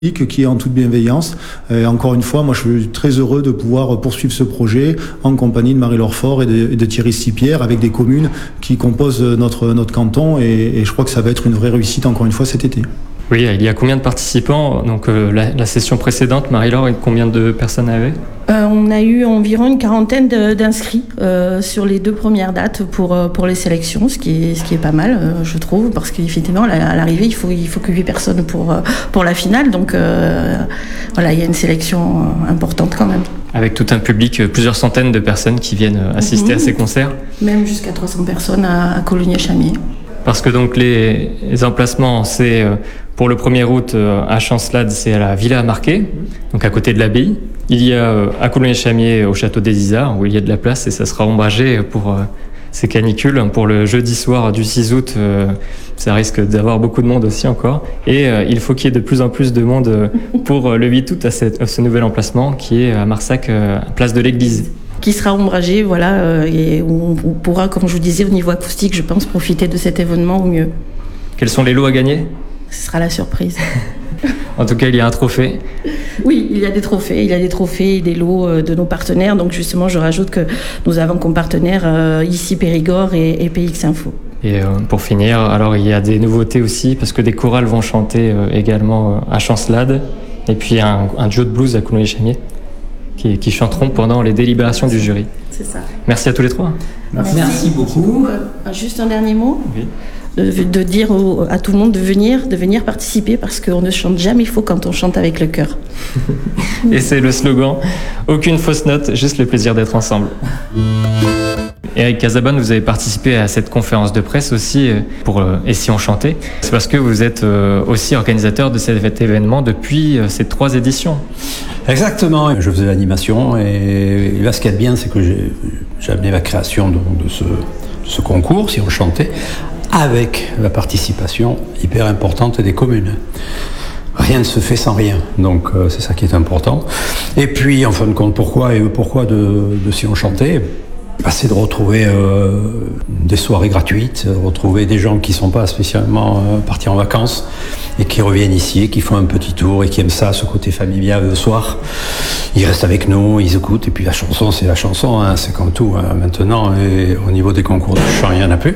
qui est en toute bienveillance. Et encore une fois, moi je suis très heureux de pouvoir poursuivre ce projet en compagnie de Marie-Laure Faure et de Thierry Stipierre avec des communes qui composent notre canton et je crois que ça va être une vraie réussite encore une fois cet été. Oui, il y a combien de participants? Donc la session précédente, Marie-Laure, combien de personnes avait? On a eu environ une quarantaine d'inscrits sur les 2 premières dates pour les sélections, ce qui est pas mal, je trouve, parce qu'effectivement, à l'arrivée, il faut que 8 personnes pour la finale. Donc voilà, il y a une sélection importante quand même. Avec tout un public, plusieurs centaines de personnes qui viennent assister à ces concerts. Même jusqu'à 300 personnes à Coulommiers-Chamiers. Parce que donc les emplacements, c'est pour le 1er août à Chancelade, c'est à la Villa Marquet, donc à côté de l'abbaye. Il y a à Coulommiers-Chamiers au château des Isards où il y a de la place et ça sera ombragé pour ces canicules. Pour le jeudi soir du 6 août, ça risque d'avoir beaucoup de monde aussi encore. Et il faut qu'il y ait de plus en plus de monde pour le 8 août à ce nouvel emplacement qui est à Marsac, place de l'Église. Qui sera ombragé, voilà, et où on pourra, comme je vous disais, au niveau acoustique, je pense, profiter de cet événement au mieux. Quels sont les lots à gagner? Ce sera la surprise. En tout cas, il y a un trophée. Oui, il y a des trophées et des lots de nos partenaires. Donc justement, je rajoute que nous avons comme partenaires ici Périgord et PX Info. Et pour finir, alors il y a des nouveautés aussi, parce que des chorales vont chanter également à Chancelade, et puis un duo de blues à Coulommiers-Chamiers. Qui chanteront pendant les délibérations du jury. C'est ça. Merci à tous les 3. Merci beaucoup. Juste un dernier mot. Oui. De dire à tout le monde de venir participer parce qu'on ne chante jamais faux quand on chante avec le cœur. Et c'est le slogan, aucune fausse note, juste le plaisir d'être ensemble. Eric Casabonne, vous avez participé à cette conférence de presse aussi pour Et si on chantait. C'est parce que vous êtes aussi organisateur de cet événement depuis ces 3 éditions. Exactement, je faisais l'animation et là ce qu'il y a de bien c'est que j'ai amené la création de ce concours, si on chantait, avec la participation hyper importante des communes. Rien ne se fait sans rien, donc c'est ça qui est important. Et puis en fin de compte, pourquoi de Si on chantait? C'est de retrouver des soirées gratuites, retrouver des gens qui ne sont pas spécialement partis en vacances et qui reviennent ici, et qui font un petit tour et qui aiment ça, ce côté familial le soir. Ils restent avec nous, ils écoutent, et puis la chanson, c'est la chanson, hein, c'est comme tout maintenant. Et au niveau des concours de chant, il n'y en a plus.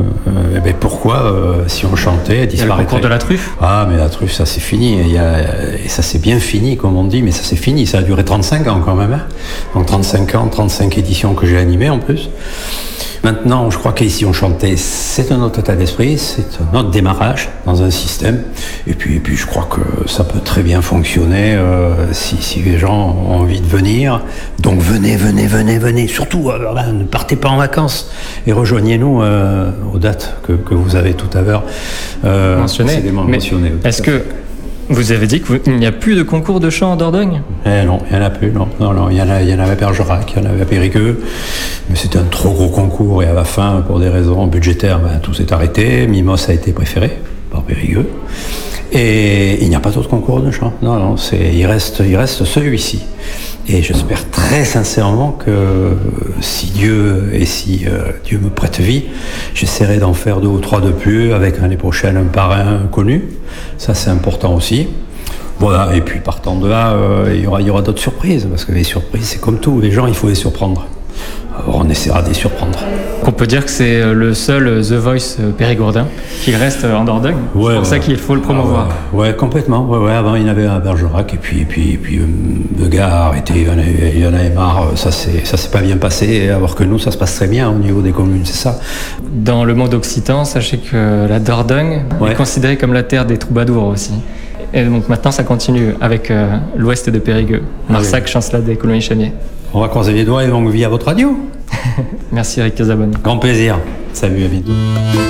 Pourquoi Si on chantait, disparaîtrait. Il y a le concours de la truffe. Ah, mais la truffe, ça c'est fini. Et ça c'est bien fini, comme on dit, mais ça c'est fini. Ça a duré 35 ans quand même. Hein. Donc 35 ans, 35 éditions que j'ai animées en plus. Maintenant, je crois qu'ici on chantait, c'est un autre état d'esprit, c'est un autre démarrage dans un système. Et puis je crois que ça peut très bien fonctionner si les gens ont envie de venir. Donc venez. Surtout, ne partez pas en vacances et rejoignez-nous aux dates que vous avez tout à l'heure mentionnées. Est-ce que vous avez dit qu'il n'y a plus de concours de chant en Dordogne? Non, il n'y en a plus, non. Il y en avait à Bergerac, il y en avait à Périgueux, mais c'était un trop gros concours et à la fin, pour des raisons budgétaires, tout s'est arrêté. Mimos a été préféré par Périgueux. Et il n'y a pas d'autre concours de chant. Non, il reste celui-ci. Et j'espère très sincèrement que si Dieu me prête vie, j'essaierai d'en faire 2 ou 3 de plus avec l'année prochaine un parrain connu. Ça c'est important aussi. Voilà, et puis partant de là, il y aura d'autres surprises, parce que les surprises c'est comme tout, les gens il faut les surprendre. Alors on essaiera de les surprendre. On peut dire que c'est le seul The Voice périgourdin qui reste en Dordogne. Ouais, c'est pour ça qu'il faut le promouvoir. Ouais, complètement. Ouais, avant il y en avait à Bergerac et puis le gars a arrêté, il en avait marre. Ça s'est pas bien passé, alors que nous ça se passe très bien au niveau des communes, c'est ça. Dans le monde occitan, sachez que la Dordogne est considérée comme la terre des troubadours aussi. Et donc maintenant ça continue avec l'ouest de Périgueux, Marsac, Chancelade et Coulommiers-Chamiers. On va croiser les doigts et longue vie à votre radio. Merci Eric Casabonne. Grand plaisir. Salut, à bientôt.